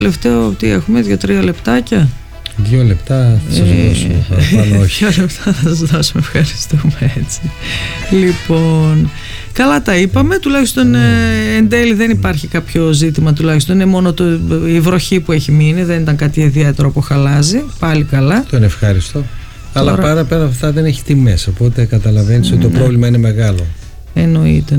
Τελευταίο, τι έχουμε, 2-3 λεπτάκια. 2 λεπτά θα σας δώσουμε, παραπάνω όχι. 2 λεπτά θα σας δώσουμε, ευχαριστούμε έτσι. Λοιπόν, καλά τα είπαμε, τουλάχιστον εν τέλει δεν υπάρχει κάποιο ζήτημα, τουλάχιστον είναι μόνο η βροχή που έχει μείνει, δεν ήταν κάτι ιδιαίτερο που χαλάζει, πάλι καλά. Το είναι ευχάριστο. Αλλά πέρα από αυτά δεν έχει τιμές, οπότε καταλαβαίνεις ότι το πρόβλημα είναι μεγάλο. Εννοείται.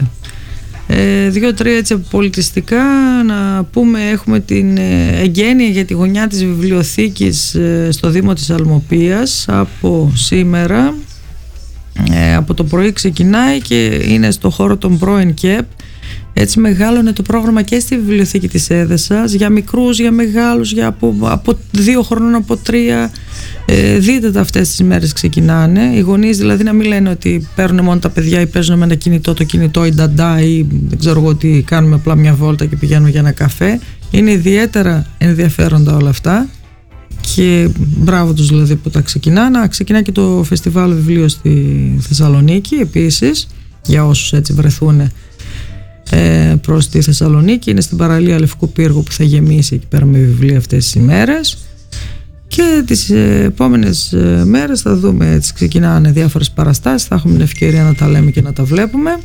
2-3 έτσι πολιτιστικά να πούμε, έχουμε την εγγένεια για τη γωνιά της βιβλιοθήκης στο Δήμο της Αλμοπίας από σήμερα, από το πρωί ξεκινάει και είναι στο χώρο των πρώην ΚΕΠ. Έτσι μεγάλωνε το πρόγραμμα και στη βιβλιοθήκη της Έδεσας για μικρούς, για μεγάλους, για από 2 χρονών, από 3. Δείτε τα, αυτές τις μέρες ξεκινάνε. Οι γονείς δηλαδή να μην λένε ότι παίρνουν μόνο τα παιδιά ή παίζουν με ένα κινητό, το κινητό ή νταντά ή δεν ξέρω εγώ τι, κάνουμε απλά μια βόλτα και πηγαίνουμε για ένα καφέ. Είναι ιδιαίτερα ενδιαφέροντα όλα αυτά και μπράβο τους δηλαδή που τα ξεκινάνε. Ξεκινά και το φεστιβάλ βιβλίου στη Θεσσαλονίκη επίσης, για όσους έτσι βρεθούν προς τη Θεσσαλονίκη. Είναι στην παραλία Λευκού Πύργου που θα γεμίσει εκεί πέρα με βιβλία αυτές τις ημέρες. Και τις επόμενες μέρες θα δούμε, έτσι ξεκινάνε διάφορες παραστάσεις, θα έχουμε την ευκαιρία να τα λέμε και να τα βλέπουμε,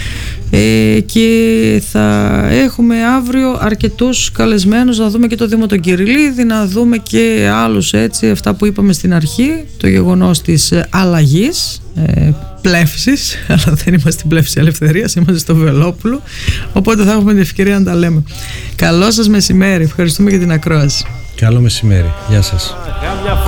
και θα έχουμε αύριο αρκετούς καλεσμένους, να δούμε και το Δήμο τον Κυρίλιδη, να δούμε και άλλους έτσι, αυτά που είπαμε στην αρχή, το γεγονός της αλλαγής, πλεύσης, αλλά δεν είμαστε στην πλεύση ελευθερίας, είμαστε στο Βελόπουλο, οπότε θα έχουμε την ευκαιρία να τα λέμε. Καλό σας μεσημέρι, ευχαριστούμε για την ακρόαση. Καλό μεσημέρι, γεια σας.